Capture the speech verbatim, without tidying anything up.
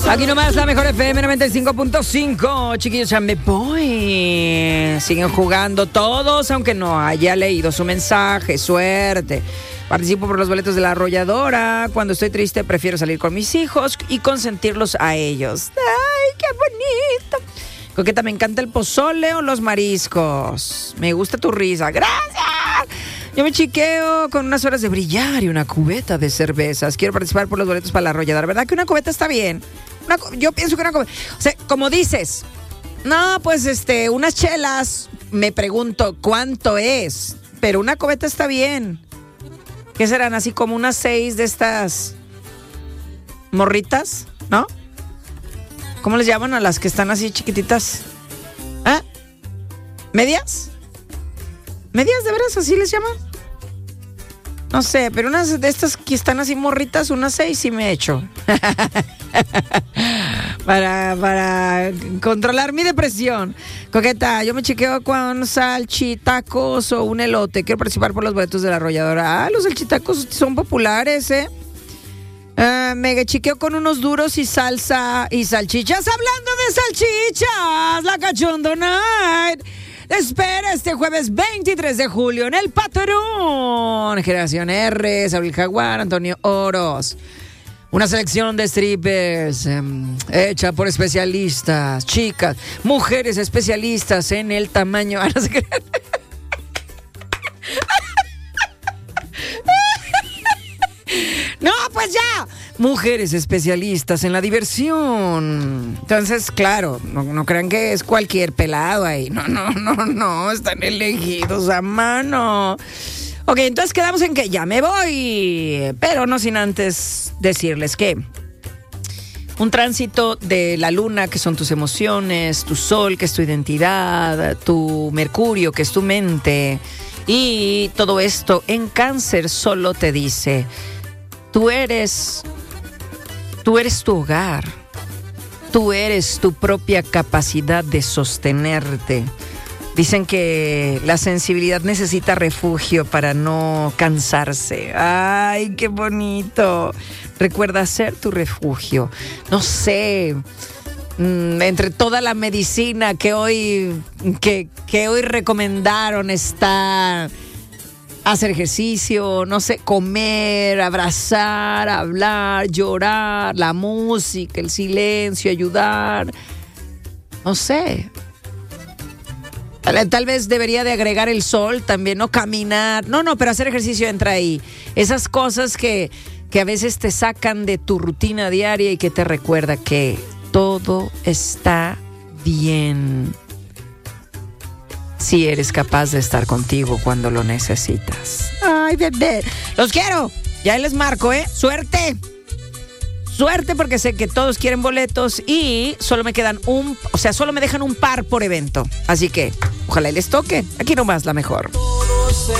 Aquí nomás la mejor F M noventa y cinco punto cinco. Chiquillos, ya me voy. Siguen jugando todos, aunque no haya leído su mensaje. Suerte. Participo por los boletos de La Arrolladora. Cuando estoy triste, prefiero salir con mis hijos y consentirlos a ellos. ¡Ay, qué bonito! Coqueta, me encanta el pozole o los mariscos. Me gusta tu risa. ¡Gracias! Yo me chiqueo con unas horas de brillar y una cubeta de cervezas. Quiero participar por los boletos para La Arrolladora. ¿Verdad que una cubeta está bien? Una, yo pienso que una cubeta... O sea, como dices, no, pues este, unas chelas, me pregunto cuánto es. Pero una cubeta está bien. ¿Qué serán? Así como unas seis de estas morritas, ¿no? ¿Cómo les llaman a las que están así chiquititas? ¿Ah? ¿Medias? ¿Medias de veras así les llaman? No sé, pero unas de estas que están así morritas, unas seis sí me echo. para, para controlar mi depresión. Coqueta, yo me chequeo con salchitacos o un elote. Quiero participar por los boletos de La Arrolladora. Ah, los salchitacos son populares, ¿eh? Uh, me chiqueo con unos duros y salsa y salchichas. Hablando de salchichas, la Cachondo Night espera este jueves veintitrés de julio en el Patrón. Generación R, Saúl Jaguar, Antonio Oros. Una selección de strippers eh, hecha por especialistas, chicas, mujeres especialistas en el tamaño. Ah, no sé qué. No, pues ya. Mujeres especialistas en la diversión. Entonces, claro, no, no crean que es cualquier pelado ahí. No, no, no, no. Están elegidos a mano. Ok, entonces quedamos en que ya me voy. Pero no sin antes decirles que un tránsito de la luna, que son tus emociones, tu sol, que es tu identidad, tu Mercurio, que es tu mente, y todo esto en Cáncer solo te dice: Tú eres, tú eres tu hogar, tú eres tu propia capacidad de sostenerte. Dicen que la sensibilidad necesita refugio para no cansarse. ¡Ay, qué bonito! Recuerda ser tu refugio. No sé, entre toda la medicina que hoy, que, que hoy recomendaron está... hacer ejercicio, no sé, comer, abrazar, hablar, llorar, la música, el silencio, ayudar. No sé. Tal, tal vez debería de agregar el sol también, no caminar. No, no, pero hacer ejercicio entra ahí. Esas cosas que, que a veces te sacan de tu rutina diaria y que te recuerda que todo está bien. Si eres capaz de estar contigo cuando lo necesitas. Ay, bebé. Los quiero. Ya les marco, ¿eh? Suerte. Suerte, porque sé que todos quieren boletos y solo me quedan un... O sea, solo me dejan un par por evento. Así que, ojalá les toque. Aquí nomás la mejor.